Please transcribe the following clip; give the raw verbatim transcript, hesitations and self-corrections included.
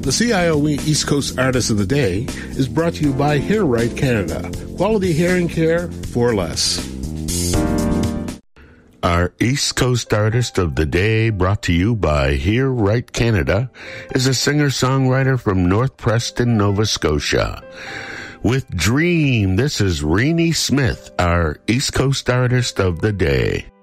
The C I O E East Coast Artist of the Day is brought to you by Hair Right Canada. Quality hearing care for less. Our East Coast Artist of the Day, brought to you by Hear Right Canada, is a singer-songwriter from North Preston, Nova Scotia. With Dream, this is Renee Smith, our East Coast Artist of the Day.